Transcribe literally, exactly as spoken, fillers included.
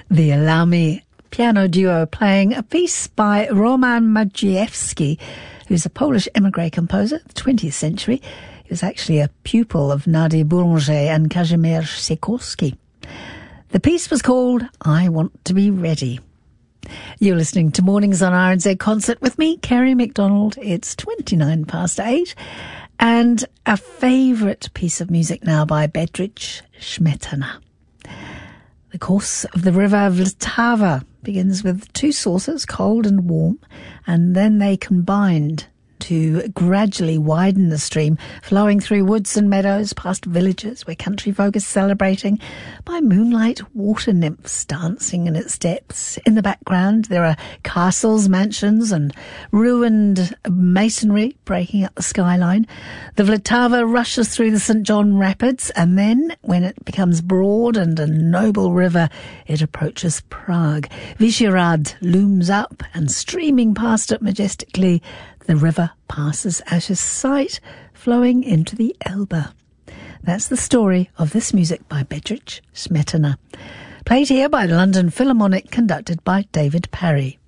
The Alamy piano duo playing a piece by Roman Majewski, who's a Polish émigré composer of the twentieth century. He was actually a pupil of Nadia Boulanger and Kazimierz Sikorski. The piece was called I Want to Be Ready. You're listening to Mornings on R N Z Concert with me, Kerry McDonald. It's twenty-nine past eight. And a favourite piece of music now by Bedřich Smetana. The course of the river Vltava begins with two sources, cold and warm, and then they combined to gradually widen the stream, flowing through woods and meadows, past villages where country folk is celebrating, by moonlight water nymphs dancing in its depths. In the background, there are castles, mansions, and ruined masonry breaking up the skyline. The Vltava rushes through the Saint John Rapids, and then, when it becomes broad and a noble river, it approaches Prague. Vyšehrad looms up, and streaming past it majestically, the river passes out of sight, flowing into the Elbe. That's the story of this music by Bedřich Smetana. Played here by the London Philharmonic, conducted by David Parry.